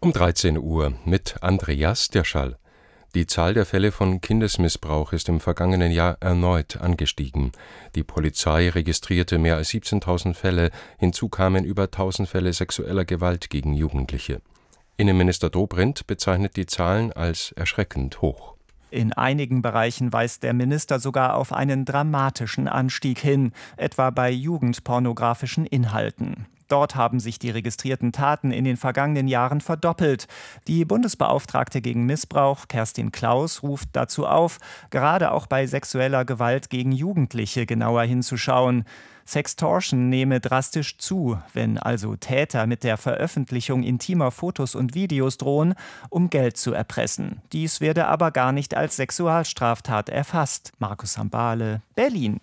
Um 13 Uhr mit Andreas Dirschall. Die Zahl der Fälle von Kindesmissbrauch ist im vergangenen Jahr erneut angestiegen. Die Polizei registrierte mehr als 17.000 Fälle, hinzu kamen über 1.000 Fälle sexueller Gewalt gegen Jugendliche. Innenminister Dobrindt bezeichnet die Zahlen als erschreckend hoch. In einigen Bereichen weist der Minister sogar auf einen dramatischen Anstieg hin, etwa bei jugendpornografischen Inhalten. Dort haben sich die registrierten Taten in den vergangenen Jahren verdoppelt. Die Bundesbeauftragte gegen Missbrauch, Kerstin Klaus, ruft dazu auf, gerade auch bei sexueller Gewalt gegen Jugendliche genauer hinzuschauen. Sextortion nehme drastisch zu, wenn also Täter mit der Veröffentlichung intimer Fotos und Videos drohen, um Geld zu erpressen. Dies werde aber gar nicht als Sexualstraftat erfasst. Markus Hambale, Berlin.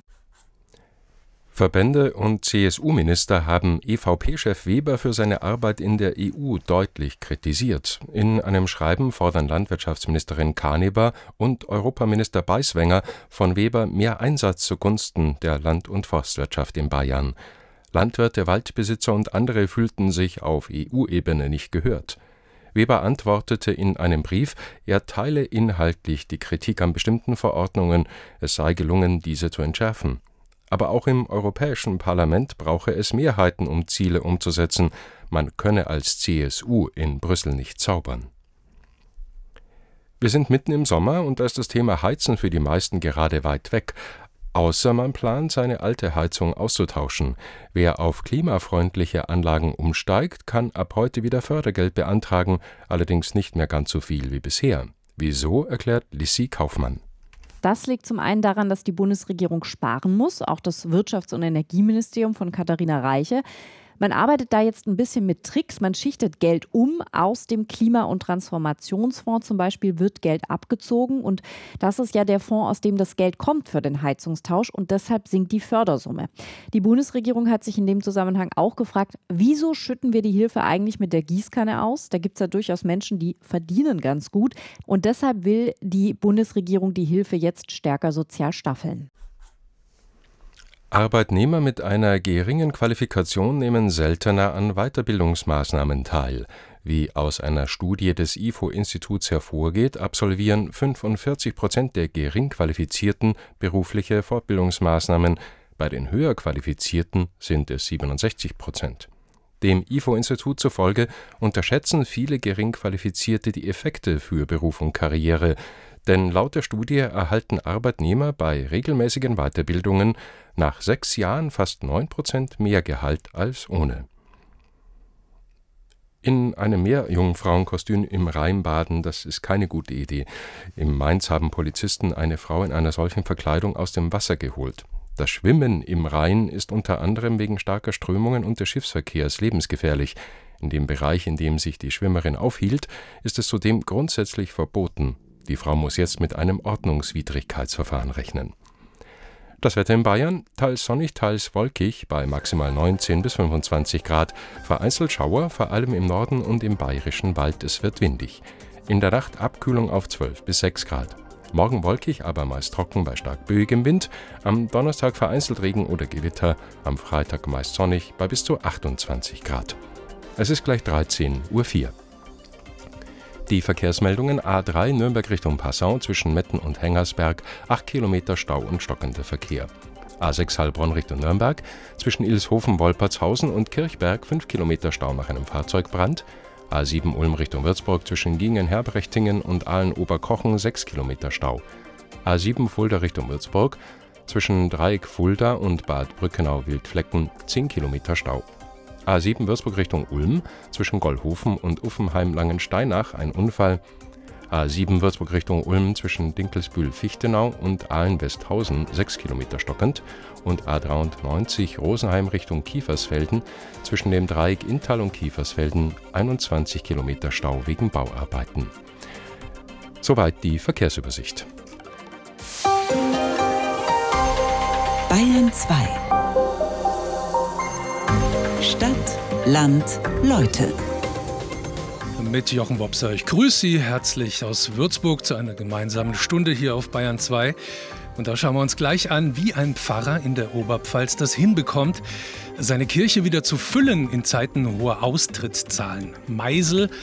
Verbände und CSU-Minister haben EVP-Chef Weber für seine Arbeit in der EU deutlich kritisiert. In einem Schreiben fordern Landwirtschaftsministerin Caneber und Europaminister Beiswenger von Weber mehr Einsatz zugunsten der Land- und Forstwirtschaft in Bayern. Landwirte, Waldbesitzer und andere fühlten sich auf EU-Ebene nicht gehört. Weber antwortete in einem Brief, er teile inhaltlich die Kritik an bestimmten Verordnungen, es sei gelungen, diese zu entschärfen. Aber auch im Europäischen Parlament brauche es Mehrheiten, um Ziele umzusetzen. Man könne als CSU in Brüssel nicht zaubern. Wir sind mitten im Sommer und da ist das Thema Heizen für die meisten gerade weit weg. Außer man plant, seine alte Heizung auszutauschen. Wer auf klimafreundliche Anlagen umsteigt, kann ab heute wieder Fördergeld beantragen, allerdings nicht mehr ganz so viel wie bisher. Wieso, erklärt Lissi Kaufmann. Das liegt zum einen daran, dass die Bundesregierung sparen muss, auch das Wirtschafts- und Energieministerium von Katharina Reiche. Man arbeitet da jetzt ein bisschen mit Tricks. Man schichtet Geld um. Aus dem Klima- und Transformationsfonds zum Beispiel wird Geld abgezogen. Und das ist ja der Fonds, aus dem das Geld kommt für den Heizungstausch. Und deshalb sinkt die Fördersumme. Die Bundesregierung hat sich in dem Zusammenhang auch gefragt, wieso schütten wir die Hilfe eigentlich mit der Gießkanne aus? Da gibt es ja durchaus Menschen, die verdienen ganz gut. Und deshalb will die Bundesregierung die Hilfe jetzt stärker sozial staffeln. Arbeitnehmer mit einer geringen Qualifikation nehmen seltener an Weiterbildungsmaßnahmen teil. Wie aus einer Studie des IFO-Instituts hervorgeht, absolvieren 45% der gering Qualifizierten berufliche Fortbildungsmaßnahmen. Bei den höher Qualifizierten sind es 67%. Dem IFO-Institut zufolge unterschätzen viele Geringqualifizierte die Effekte für Beruf und Karriere. Denn laut der Studie erhalten Arbeitnehmer bei regelmäßigen Weiterbildungen nach 6 Jahren fast 9% mehr Gehalt als ohne. In einem Meerjungfrauenkostüm im Rhein baden, das ist keine gute Idee. Im Mainz haben Polizisten eine Frau in einer solchen Verkleidung aus dem Wasser geholt. Das Schwimmen im Rhein ist unter anderem wegen starker Strömungen und des Schiffsverkehrs lebensgefährlich. In dem Bereich, in dem sich die Schwimmerin aufhielt, ist es zudem grundsätzlich verboten. Die Frau muss jetzt mit einem Ordnungswidrigkeitsverfahren rechnen. Das Wetter in Bayern, teils sonnig, teils wolkig, bei maximal 19 bis 25 Grad. Vereinzelt Schauer, vor allem im Norden und im Bayerischen Wald. Es wird windig. In der Nacht Abkühlung auf 12 bis 6 Grad. Morgen wolkig, aber meist trocken bei stark böigem Wind. Am Donnerstag vereinzelt Regen oder Gewitter. Am Freitag meist sonnig bei bis zu 28 Grad. Es ist gleich 13:04 Uhr. Die Verkehrsmeldungen: A3 Nürnberg Richtung Passau zwischen Metten und Hengersberg, 8 Kilometer Stau und stockender Verkehr. A6 Heilbronn Richtung Nürnberg zwischen Ilshofen, Wolpertshausen und Kirchberg, 5 Kilometer Stau nach einem Fahrzeugbrand. A7 Ulm Richtung Würzburg zwischen Gingen-Herbrechtingen und Aalen-Oberkochen, 6 Kilometer Stau. A7 Fulda Richtung Würzburg zwischen Dreieck Fulda und Bad Brückenau-Wildflecken, 10 Kilometer Stau. A7 Würzburg Richtung Ulm zwischen Gollhofen und Uffenheim-Langensteinach ein Unfall. A7 Würzburg Richtung Ulm zwischen Dinkelsbühl-Fichtenau und Aalen-Westhausen 6 Kilometer stockend und A93 Rosenheim Richtung Kiefersfelden zwischen dem Dreieck Inntal und Kiefersfelden 21 Kilometer Stau wegen Bauarbeiten. Soweit die Verkehrsübersicht. Bayern 2. Stadt, Land, Leute. Mit Jochen Wopser. Ich grüße Sie herzlich aus Würzburg zu einer gemeinsamen Stunde hier auf Bayern 2. Und da schauen wir uns gleich an, wie ein Pfarrer in der Oberpfalz das hinbekommt, seine Kirche wieder zu füllen in Zeiten hoher Austrittszahlen. Meisel